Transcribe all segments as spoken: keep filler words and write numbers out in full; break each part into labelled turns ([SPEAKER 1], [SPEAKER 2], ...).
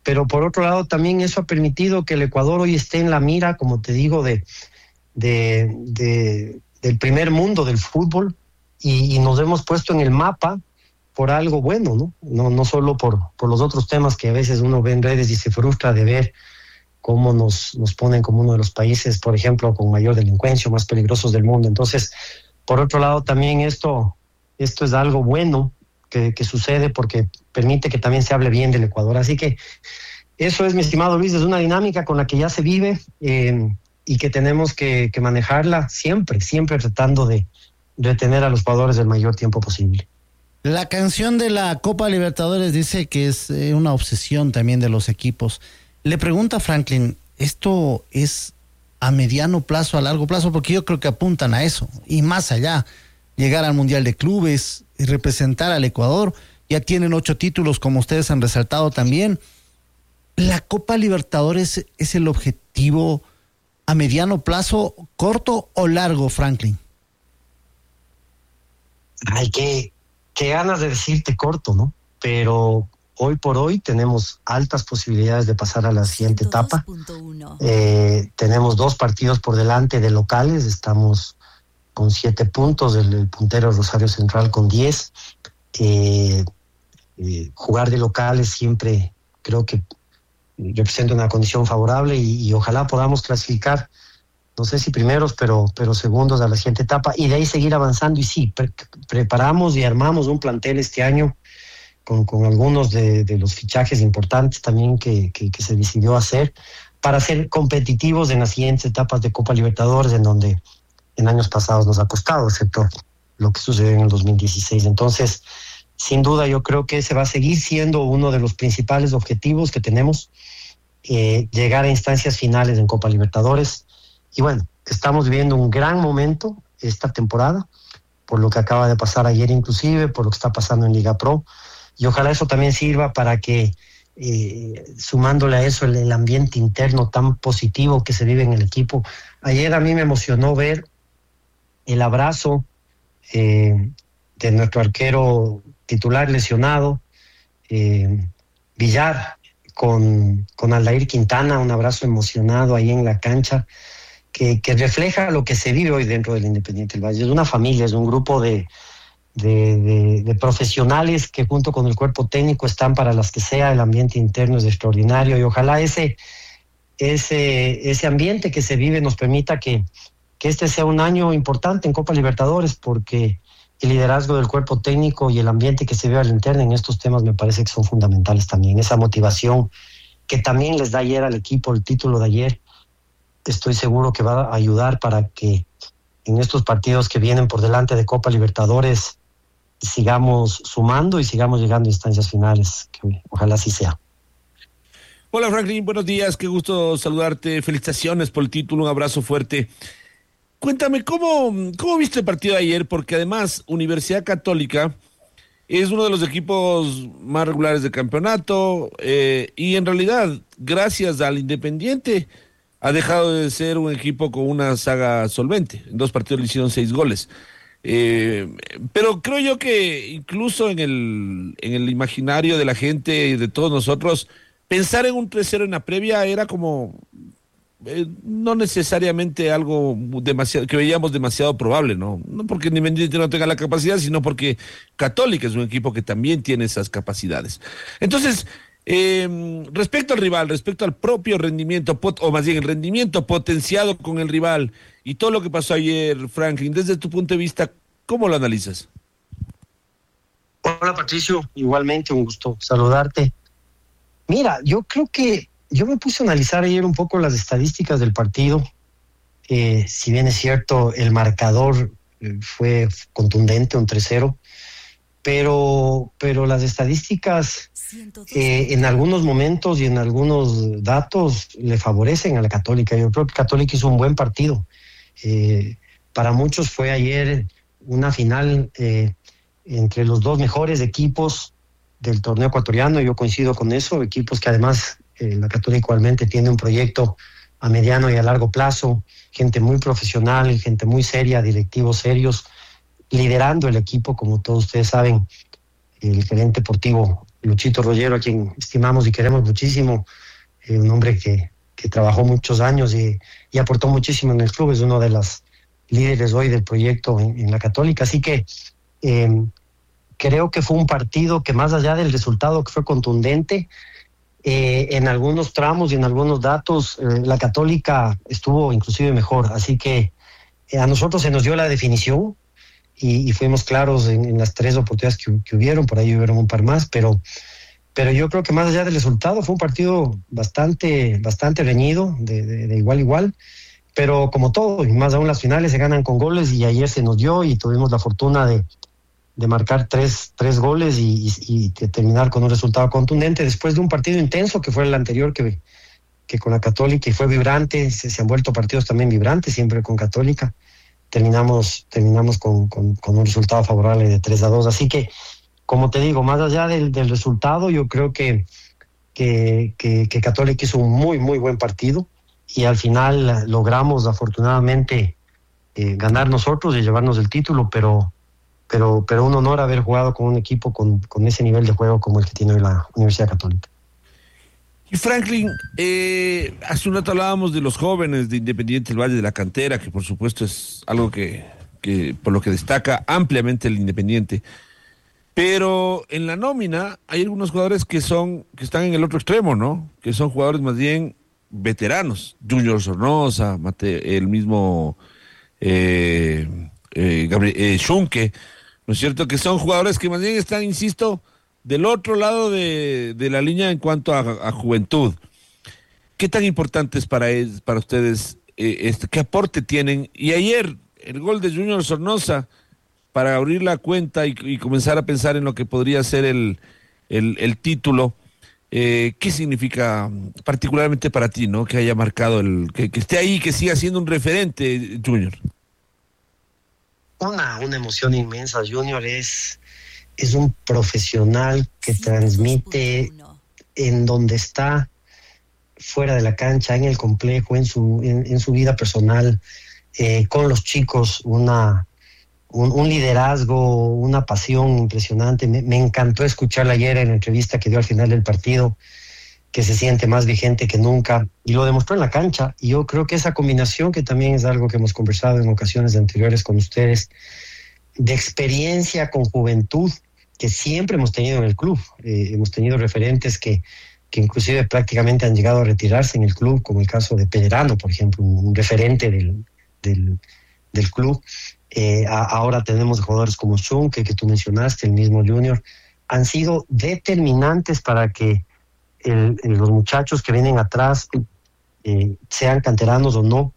[SPEAKER 1] pero por otro lado también eso ha permitido que el Ecuador hoy esté en la mira, como te digo, de, de, de del primer mundo del fútbol, y, y nos hemos puesto en el mapa por algo bueno, ¿no? No, no solo por, por los otros temas que a veces uno ve en redes y se frustra de ver cómo nos, nos ponen como uno de los países, por ejemplo, con mayor delincuencia, más peligrosos del mundo. Entonces, por otro lado, también esto, esto es algo bueno que, que sucede porque permite que también se hable bien del Ecuador. Así que eso es, mi estimado Luis, es una dinámica con la que ya se vive eh, y que tenemos que, que manejarla siempre, siempre tratando de retener a los jugadores el mayor tiempo posible.
[SPEAKER 2] La canción de la Copa Libertadores dice que es eh, una obsesión también de los equipos. Le pregunta Franklin, ¿esto es a mediano plazo, a largo plazo? Porque yo creo que apuntan a eso, y más allá, llegar al Mundial de Clubes y representar al Ecuador. Ya tienen ocho títulos, como ustedes han resaltado también. ¿La Copa Libertadores es el objetivo a mediano plazo, corto o largo, Franklin?
[SPEAKER 1] Ay, qué, qué ganas de decirte corto, ¿no? Pero hoy por hoy tenemos altas posibilidades de pasar a la siguiente etapa. Eh, tenemos dos partidos por delante de locales, estamos con siete puntos, el, el puntero Rosario Central con diez. Eh, eh, jugar de locales siempre creo que representa una condición favorable y, y ojalá podamos clasificar, no sé si primeros, pero, pero segundos a la siguiente etapa, y de ahí seguir avanzando. Y sí, pre- preparamos y armamos un plantel este año con, con algunos de, de los fichajes importantes también que, que, que se decidió hacer para ser competitivos en las siguientes etapas de Copa Libertadores, en donde en años pasados nos ha costado, excepto lo que sucedió en el dos mil dieciséis. Entonces, sin duda, yo creo que ese va a seguir siendo uno de los principales objetivos que tenemos, eh, llegar a instancias finales en Copa Libertadores. Y bueno, estamos viviendo un gran momento esta temporada, por lo que acaba de pasar ayer inclusive, por lo que está pasando en Liga Pro, y ojalá eso también sirva para que, eh, sumándole a eso el, el ambiente interno tan positivo que se vive en el equipo. Ayer a mí me emocionó ver el abrazo eh, de nuestro arquero titular lesionado, eh, Villar, con, con Aldair Quintana, un abrazo emocionado ahí en la cancha, que, que refleja lo que se vive hoy dentro del Independiente del Valle. Es una familia, es un grupo de, de, de, de profesionales que junto con el cuerpo técnico están para las que sea. El ambiente interno es extraordinario y ojalá ese, ese, ese ambiente que se vive nos permita que, que este sea un año importante en Copa Libertadores, porque el liderazgo del cuerpo técnico y el ambiente que se ve al interno en estos temas me parece que son fundamentales también. Esa motivación que también les da ayer al equipo el título de ayer, estoy seguro que va a ayudar para que en estos partidos que vienen por delante de Copa Libertadores sigamos sumando y sigamos llegando a instancias finales, que ojalá así sea.
[SPEAKER 3] Hola Franklin, buenos días, qué gusto saludarte, felicitaciones por el título, un abrazo fuerte. Cuéntame, ¿cómo, cómo viste el partido de ayer? Porque además Universidad Católica es uno de los equipos más regulares del campeonato, eh, y en realidad, gracias al Independiente, ha dejado de ser un equipo con una saga solvente. En dos partidos le hicieron seis goles. Eh, pero creo yo que incluso en el, en el imaginario de la gente y de todos nosotros, pensar en un tres cero en la previa era como eh, no necesariamente algo demasiado que veíamos demasiado probable, ¿no? No porque Independiente no tenga la capacidad, sino porque Católica es un equipo que también tiene esas capacidades. Entonces, Eh, respecto al rival, respecto al propio rendimiento, pot- o más bien el rendimiento potenciado con el rival y todo lo que pasó ayer, Franklin, desde tu punto de vista, ¿cómo lo analizas?
[SPEAKER 1] Hola Patricio, igualmente un gusto saludarte. Mira, yo creo que yo me puse a analizar ayer un poco las estadísticas del partido. Eh, si bien es cierto, el marcador eh, fue contundente, un tres cero, pero, pero las estadísticas Eh, en algunos momentos y en algunos datos le favorecen a la Católica. Yo creo que Católica hizo un buen partido. Eh, para muchos fue ayer una final eh, entre los dos mejores equipos del torneo ecuatoriano. Yo coincido con eso, equipos que además eh, la Católica igualmente tiene un proyecto a mediano y a largo plazo, gente muy profesional, gente muy seria, directivos serios, liderando el equipo, como todos ustedes saben, el gerente deportivo Luchito Rollero, a quien estimamos y queremos muchísimo, eh, un hombre que, que trabajó muchos años y, y aportó muchísimo en el club, es uno de las líderes hoy del proyecto en, en la Católica, así que eh, creo que fue un partido que más allá del resultado que fue contundente, eh, en algunos tramos y en algunos datos eh, la Católica estuvo inclusive mejor, así que eh, a nosotros se nos dio la definición y, y fuimos claros en, en las tres oportunidades que, que hubieron, por ahí hubieron un par más, pero, pero yo creo que más allá del resultado fue un partido bastante, bastante reñido, de, de, de igual a igual, pero como todo, y más aún las finales se ganan con goles y ayer se nos dio y tuvimos la fortuna de de marcar tres, tres goles y, y, y terminar con un resultado contundente después de un partido intenso que fue el anterior que, que con la Católica y fue vibrante, se, se han vuelto partidos también vibrantes siempre con Católica, terminamos, terminamos con, con, con un resultado favorable de tres a dos, así que como te digo, más allá del, del resultado, yo creo que, que, que, que Católica hizo un muy muy buen partido y al final logramos afortunadamente eh, ganar nosotros y llevarnos el título, pero Pero, pero un honor haber jugado con un equipo con, con ese nivel de juego como el que tiene hoy la Universidad Católica.
[SPEAKER 3] Y Franklin, eh, hace un rato hablábamos de los jóvenes de Independiente del Valle, de la cantera, que por supuesto es algo que, que por lo que destaca ampliamente el Independiente. Pero en la nómina hay algunos jugadores que son que están en el otro extremo, ¿no? Que son jugadores más bien veteranos. Junior Sornosa, Mate, el mismo eh, eh, Gabriel eh, Schunke, ¿no es cierto? Que son jugadores que más bien están, insisto, del otro lado de, de la línea en cuanto a, a juventud. ¿Qué tan importante es para, es, para ustedes eh, este, qué aporte tienen? Y ayer, el gol de Junior Sornosa, para abrir la cuenta y, y comenzar a pensar en lo que podría ser el, el, el título, eh, ¿qué significa particularmente para ti, ¿no? Que haya marcado, el que, que esté ahí, que siga siendo un referente, Junior.
[SPEAKER 1] Una, una emoción inmensa. Junior es, es un profesional que transmite en donde está, fuera de la cancha, en el complejo, en su, en, en su vida personal, eh, con los chicos, una, un, un liderazgo, una pasión impresionante. Me, me encantó escucharla ayer en la entrevista que dio al final del partido, que se siente más vigente que nunca, y lo demostró en la cancha. Y yo creo que esa combinación, que también es algo que hemos conversado en ocasiones anteriores con ustedes, de experiencia con juventud, que siempre hemos tenido en el club. Eh, hemos tenido referentes que, que inclusive prácticamente han llegado a retirarse en el club, como el caso de Pellerano, por ejemplo, un referente del, del, del club. Eh, a, ahora tenemos jugadores como Schunke, que tú mencionaste, el mismo Junior, han sido determinantes para que El, el, los muchachos que vienen atrás, eh, sean canteranos o no,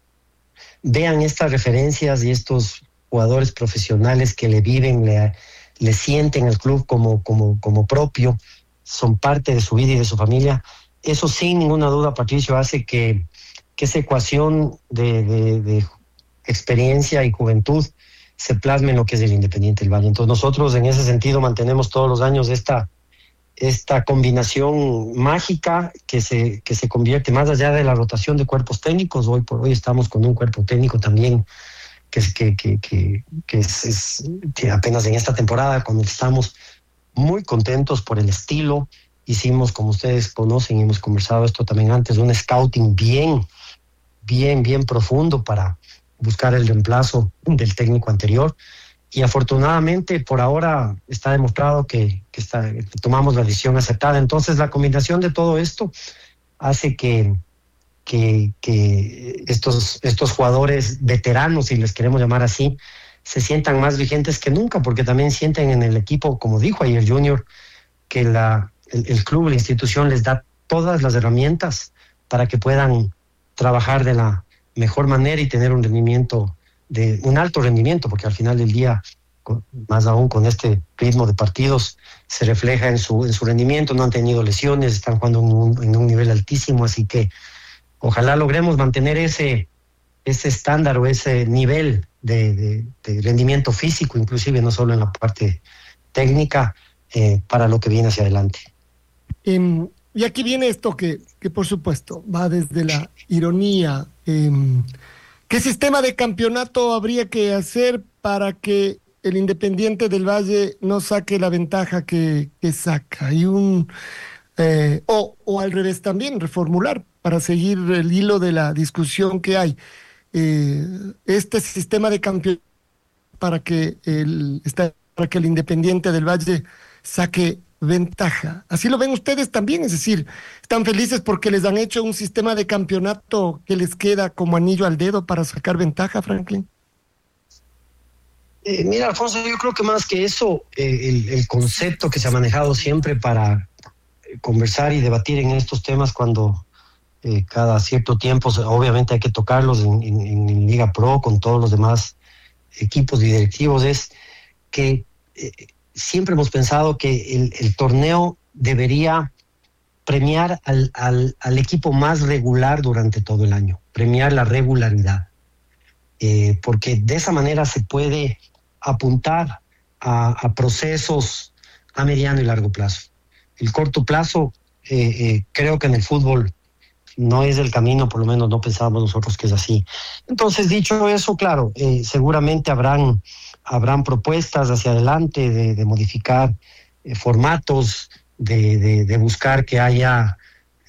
[SPEAKER 1] vean estas referencias y estos jugadores profesionales que le viven, le, le sienten el club como, como, como propio, son parte de su vida y de su familia. Eso sin ninguna duda, Patricio, hace que, que esa ecuación de, de, de experiencia y juventud se plasme en lo que es el Independiente del Valle. Entonces nosotros en ese sentido mantenemos todos los años esta esta combinación mágica que se, que se convierte más allá de la rotación de cuerpos técnicos. Hoy por hoy estamos con un cuerpo técnico también que es, que, que, que, que es, es que apenas en esta temporada, cuando estamos muy contentos por el estilo. Hicimos, como ustedes conocen y hemos conversado esto también antes, un scouting bien, bien, bien profundo para buscar el reemplazo del técnico anterior. Y afortunadamente por ahora está demostrado que, que, está, que tomamos la decisión acertada. Entonces la combinación de todo esto hace que, que, que estos, estos jugadores veteranos, si les queremos llamar así, se sientan más vigentes que nunca, porque también sienten en el equipo, como dijo ayer Junior, que la, el, el club, la institución les da todas las herramientas para que puedan trabajar de la mejor manera y tener un rendimiento, de un alto rendimiento, porque al final del día, con, más aún con este ritmo de partidos, se refleja en su, en su rendimiento. No han tenido lesiones, están jugando en un, en un nivel altísimo, así que ojalá logremos mantener ese, ese estándar o ese nivel de, de, de rendimiento físico, inclusive no solo en la parte técnica, eh, para lo que viene hacia adelante.
[SPEAKER 4] Um, y aquí viene esto que, que por supuesto va desde la ironía. Um, ¿Qué sistema de campeonato habría que hacer para que el Independiente del Valle no saque la ventaja que, que saca. Y un eh, o, o al revés también, reformular para seguir el hilo de la discusión que hay. Eh, este sistema de campeonato para que el está, para que el Independiente del Valle saque ventaja. ¿Así lo ven ustedes también? Es decir, ¿están felices porque les han hecho un sistema de campeonato que les queda como anillo al dedo para sacar ventaja, Franklin?
[SPEAKER 1] Eh, mira, Alfonso, yo creo que más que eso, eh, el, el concepto que se ha manejado siempre para conversar y debatir en estos temas cuando eh, cada cierto tiempo, obviamente hay que tocarlos en, en, en Liga Pro con todos los demás equipos y directivos, es que eh, siempre hemos pensado que el, el torneo debería premiar al, al, al equipo más regular durante todo el año, premiar la regularidad, eh, porque de esa manera se puede apuntar a, a procesos a mediano y largo plazo. El corto plazo, eh, eh, creo que en el fútbol no es el camino, por lo menos no pensábamos nosotros que es así. Entonces, dicho eso, claro, eh, seguramente habrán, habrán propuestas hacia adelante de, de modificar eh, formatos, de, de, de buscar que haya,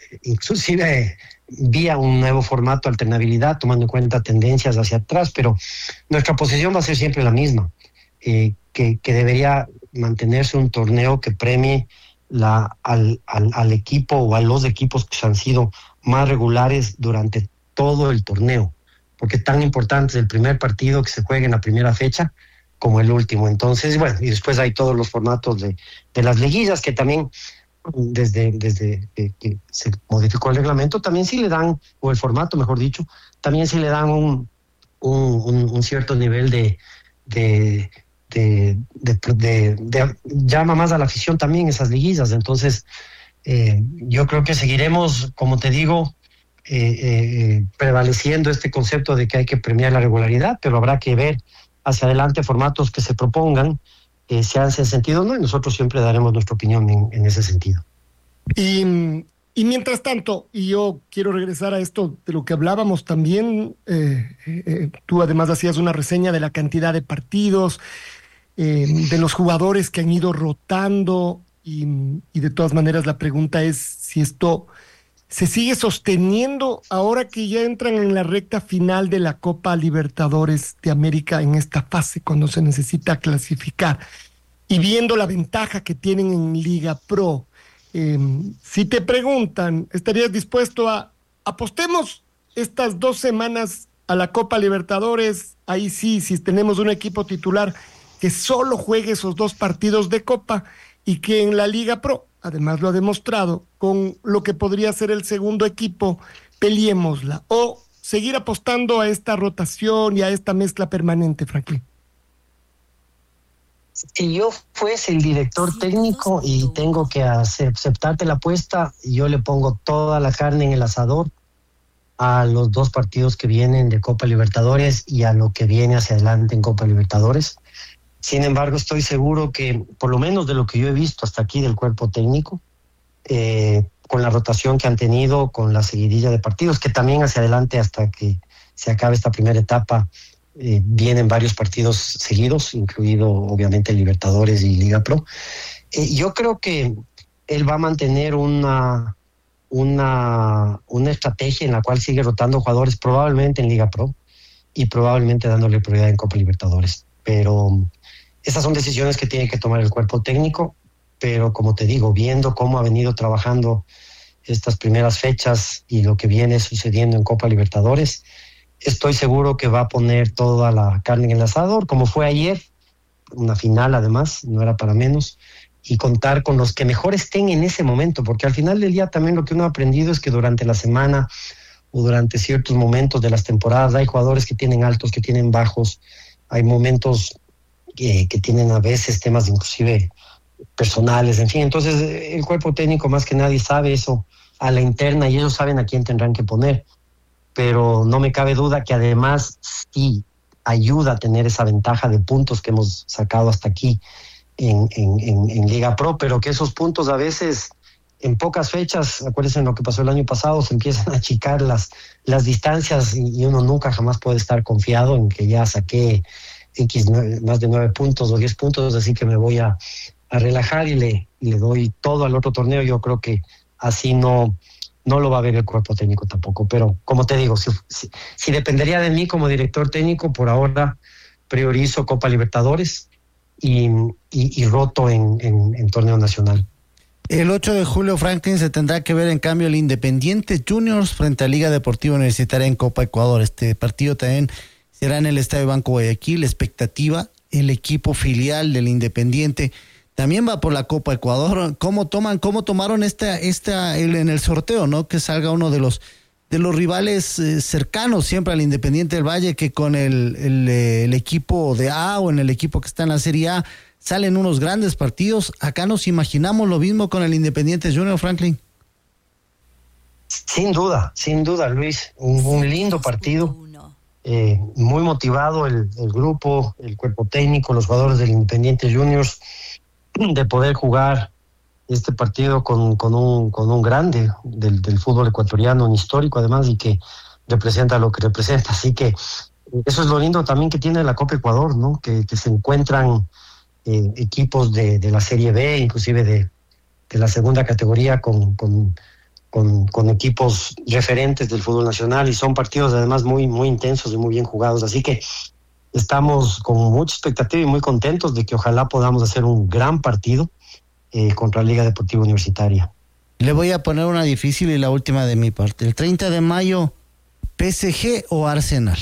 [SPEAKER 1] inclusive vía un nuevo formato, alternabilidad, tomando en cuenta tendencias hacia atrás, pero nuestra posición va a ser siempre la misma, eh, que, que debería mantenerse un torneo que premie la, al, al, al equipo o a los equipos que han sido más regulares durante todo el torneo, porque tan importante es el primer partido que se juegue en la primera fecha como el último. Entonces, bueno, y después hay todos los formatos de, de las liguillas que también desde, desde que, que se modificó el reglamento, también sí le dan, o el formato mejor dicho, también sí le dan un, un, un, un cierto nivel de, de, de, de, de, de, llama más a la afición también esas liguillas. Entonces, eh, yo creo que seguiremos, como te digo, eh, eh, prevaleciendo este concepto de que hay que premiar la regularidad, pero habrá que ver hacia adelante formatos que se propongan, eh, si hacen sentido o no, y nosotros siempre daremos nuestra opinión en, en ese sentido.
[SPEAKER 4] Y, y mientras tanto, y yo quiero regresar a esto de lo que hablábamos también, eh, eh, tú además hacías una reseña de la cantidad de partidos, eh, de los jugadores que han ido rotando, y, y de todas maneras la pregunta es si esto se sigue sosteniendo ahora que ya entran en la recta final de la Copa Libertadores de América en esta fase, cuando se necesita clasificar, y viendo la ventaja que tienen en Liga Pro. Eh, si te preguntan, ¿estarías dispuesto a apostemos estas dos semanas a la Copa Libertadores? Ahí sí, si tenemos un equipo titular que solo juegue esos dos partidos de Copa y que en la Liga Pro, además lo ha demostrado, con lo que podría ser el segundo equipo, peleémosla, o seguir apostando a esta rotación y a esta mezcla permanente, Franklin.
[SPEAKER 1] Si yo fuese el director técnico y tengo que hacer, aceptarte la apuesta, yo le pongo toda la carne en el asador a los dos partidos que vienen de Copa Libertadores y a lo que viene hacia adelante en Copa Libertadores. Sin embargo, estoy seguro que, por lo menos de lo que yo he visto hasta aquí del cuerpo técnico, eh, con la rotación que han tenido, con la seguidilla de partidos, que también hacia adelante hasta que se acabe esta primera etapa, eh, vienen varios partidos seguidos, incluido obviamente Libertadores y Liga Pro. Eh, yo creo que él va a mantener una, una, una estrategia en la cual sigue rotando jugadores, probablemente en Liga Pro y probablemente dándole prioridad en Copa Libertadores. Pero esas son decisiones que tiene que tomar el cuerpo técnico, pero como te digo, viendo cómo ha venido trabajando estas primeras fechas y lo que viene sucediendo en Copa Libertadores, estoy seguro que va a poner toda la carne en el asador, como fue ayer, una final además, no era para menos, y contar con los que mejor estén en ese momento, porque al final del día también lo que uno ha aprendido es que durante la semana o durante ciertos momentos de las temporadas hay jugadores que tienen altos, que tienen bajos, hay momentos que, que tienen a veces temas inclusive personales, en fin. Entonces el cuerpo técnico más que nadie sabe eso a la interna y ellos saben a quién tendrán que poner. Pero no me cabe duda que además sí ayuda a tener esa ventaja de puntos que hemos sacado hasta aquí en, en, en, en Liga Pro, pero que esos puntos a veces en pocas fechas, acuérdense lo que pasó el año pasado, se empiezan a achicar las, las distancias y uno nunca jamás puede estar confiado en que ya saqué X, más de nueve puntos o diez puntos, así que me voy a, a relajar y le, y le doy todo al otro torneo. Yo creo que así no, no lo va a ver el cuerpo técnico tampoco, pero como te digo, si, si, si dependería de mí como director técnico, por ahora priorizo Copa Libertadores y, y, y roto en, en, en torneo nacional.
[SPEAKER 2] El ocho de julio, Franklin, se tendrá que ver en cambio el Independiente Juniors frente a Liga Deportiva Universitaria en Copa Ecuador. Este partido también será en el Estadio Banco Guayaquil. Expectativa, el equipo filial del Independiente también va por la Copa Ecuador. ¿Cómo toman, cómo tomaron esta, esta el, en el sorteo, no? Que salga uno de los de los rivales eh, cercanos siempre al Independiente del Valle, que con el, el, el equipo de A o en el equipo que está en la Serie A salen unos grandes partidos. Acá nos imaginamos lo mismo con el Independiente Junior, Franklin.
[SPEAKER 1] Sin duda, sin duda, Luis, un, un lindo partido, eh, muy motivado el, el grupo, el cuerpo técnico, los jugadores del Independiente Juniors, de poder jugar este partido con, con, un, con un grande del, del fútbol ecuatoriano, un histórico además, y que representa lo que representa. Así que eso es lo lindo también que tiene la Copa Ecuador, ¿no? Que, que se encuentran eh, equipos de, de la Serie B, inclusive de, de la segunda categoría, con, con, con, con equipos referentes del fútbol nacional, y son partidos además muy, muy intensos y muy bien jugados. Así que estamos con mucha expectativa y muy contentos de que ojalá podamos hacer un gran partido eh, contra la Liga Deportiva Universitaria.
[SPEAKER 2] Le voy a poner una difícil y la última de mi parte. El treinta de mayo, ¿P S G o Arsenal?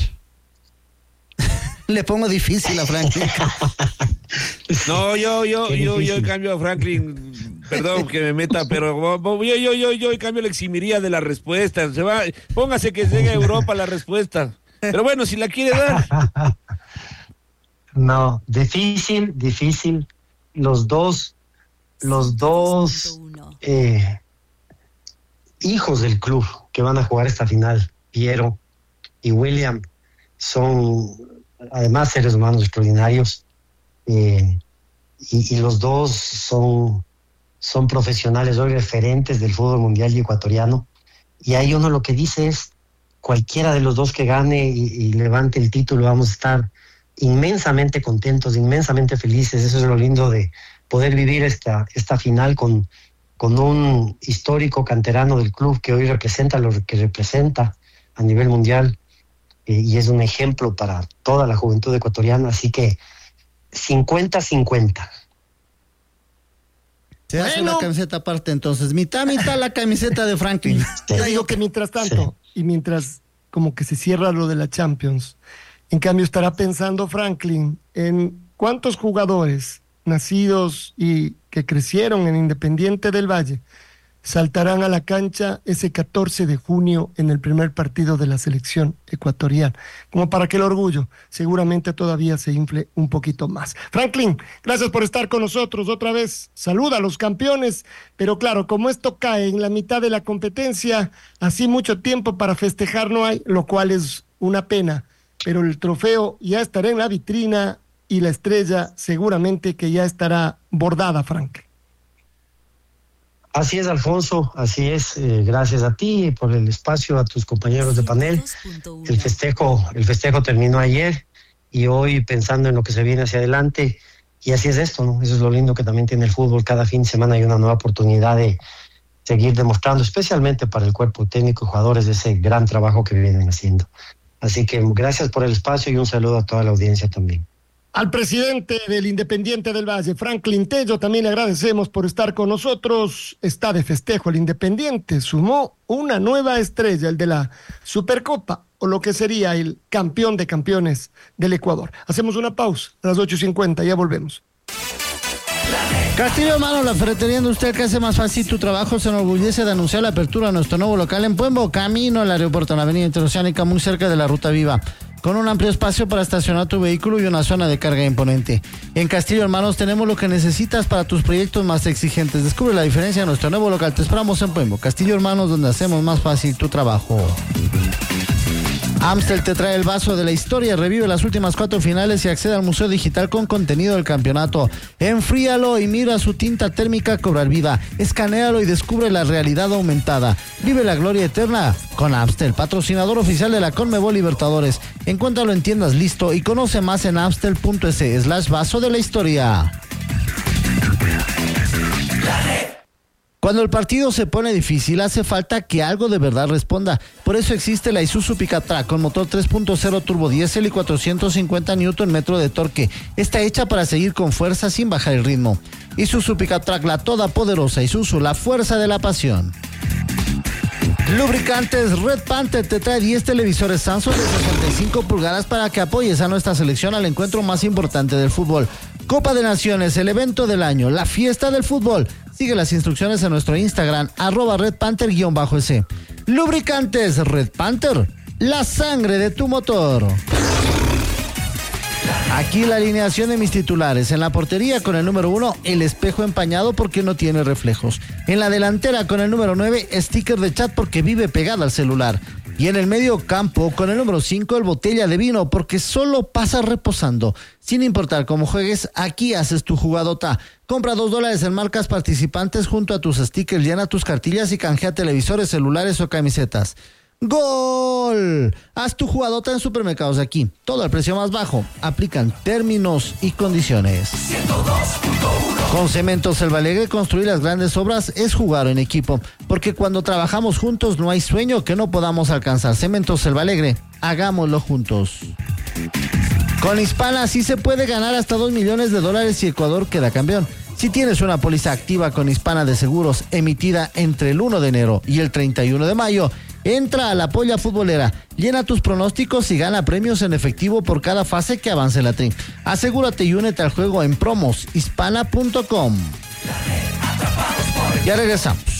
[SPEAKER 2] Le pongo difícil a Franklin.
[SPEAKER 3] No, yo, yo, yo, yo cambio a Franklin, perdón que me meta, pero yo, yo, yo, yo cambio, le eximiría de la respuesta. Se va, póngase que llegue a Europa la respuesta. Pero bueno, si la quiere dar.
[SPEAKER 1] No, difícil, difícil. Los dos, los dos eh, hijos del club que van a jugar esta final, Piero y William, son además seres humanos extraordinarios, eh, y, y los dos son, son profesionales hoy referentes del fútbol mundial y ecuatoriano. Y ahí uno lo que dice es, cualquiera de los dos que gane y, y levante el título, vamos a estar inmensamente contentos, inmensamente felices. Eso es lo lindo de poder vivir esta, esta final con, con un histórico canterano del club que hoy representa lo que representa a nivel mundial, eh, y es un ejemplo para toda la juventud ecuatoriana. Así que cincuenta cincuenta.
[SPEAKER 2] Se hace bueno, una camiseta aparte entonces, mitad, mitad la camiseta de Franklin.
[SPEAKER 4] Te digo que mientras tanto, sí. Y mientras como que se cierra lo de la Champions, en cambio estará pensando Franklin en cuántos jugadores nacidos y que crecieron en Independiente del Valle saltarán a la cancha ese catorce de junio en el primer partido de la selección ecuatoriana, como para que el orgullo seguramente todavía se infle un poquito más. Franklin, gracias por estar con nosotros otra vez. Saluda a los campeones, pero claro, como esto cae en la mitad de la competencia, así mucho tiempo para festejar no hay, lo cual es una pena, pero el trofeo ya estará en la vitrina y la estrella seguramente que ya estará bordada, Franklin.
[SPEAKER 1] Así es, Alfonso, así es. Eh, gracias a ti por el espacio, a tus compañeros de panel. El festejo, el festejo terminó ayer y hoy pensando en lo que se viene hacia adelante. Y así es esto, ¿no? Eso es lo lindo que también tiene el fútbol. Cada fin de semana hay una nueva oportunidad de seguir demostrando, especialmente para el cuerpo técnico y jugadores, de ese gran trabajo que vienen haciendo. Así que gracias por el espacio y un saludo a toda la audiencia también.
[SPEAKER 4] Al presidente del Independiente del Valle, Franklin Tello, también le agradecemos por estar con nosotros. Está de festejo el Independiente, sumó una nueva estrella, el de la Supercopa, o lo que sería el campeón de campeones del Ecuador. Hacemos una pausa a las ocho cincuenta, ya volvemos.
[SPEAKER 2] Castillo Hermano, la ferretería industrial que hace más fácil tu trabajo, se enorgullece de anunciar la apertura de nuestro nuevo local en Puembo, camino al aeropuerto, en la avenida Interoceánica, muy cerca de la Ruta Viva, con un amplio espacio para estacionar tu vehículo y una zona de carga imponente. En Castillo Hermanos tenemos lo que necesitas para tus proyectos más exigentes. Descubre la diferencia de nuestro nuevo local. Te esperamos en Puembo, Castillo Hermanos, donde hacemos más fácil tu trabajo. Amstel te trae el vaso de la historia, revive las últimas cuatro finales y accede al museo digital con contenido del campeonato. Enfríalo y mira su tinta térmica cobrar vida. Escanéalo y descubre la realidad aumentada. Vive la gloria eterna con Amstel, patrocinador oficial de la Conmebol Libertadores. Encuéntralo en tiendas Listo y conoce más en amstel.es slash vaso de la historia. Cuando el partido se pone difícil, hace falta que algo de verdad responda. Por eso existe la Isuzu Pickup Track con motor tres punto cero turbo diésel y cuatrocientos cincuenta newton metro de torque. Está hecha para seguir con fuerza sin bajar el ritmo. Isuzu Pickup Track, la todopoderosa Isuzu, la fuerza de la pasión. Lubricantes Red Panther te trae diez televisores Samsung de sesenta y cinco pulgadas para que apoyes a nuestra selección al encuentro más importante del fútbol. Copa de Naciones, el evento del año, la fiesta del fútbol. Sigue las instrucciones en nuestro Instagram, arroba Red Panther-S. Lubricantes Red Panther, la sangre de tu motor. Aquí la alineación de mis titulares. En la portería con el número uno, el espejo empañado porque no tiene reflejos. En la delantera con el número nueve, sticker de chat porque vive pegada al celular. Y en el medio campo con el número cinco, el botella de vino porque solo pasa reposando. Sin importar cómo juegues, aquí haces tu jugadota. Compra dos dólares en marcas participantes junto a tus stickers, llena tus cartillas y canjea televisores, celulares o camisetas. ¡Gol! Haz tu jugadota en Supermercados de Aquí. Todo al precio más bajo. Aplican términos y condiciones. Con Cementos Selva Alegre, construir las grandes obras es jugar en equipo. Porque cuando trabajamos juntos no hay sueño que no podamos alcanzar. Cementos Selva Alegre, hagámoslo juntos. Con Hispana sí se puede ganar hasta dos millones de dólares si Ecuador queda campeón. Si tienes una póliza activa con Hispana de Seguros emitida entre el uno de enero y el treinta y uno de mayo, entra a la polla futbolera, llena tus pronósticos y gana premios en efectivo por cada fase que avance la tri. Asegúrate y únete al juego en promos hispana punto com. Ya regresamos.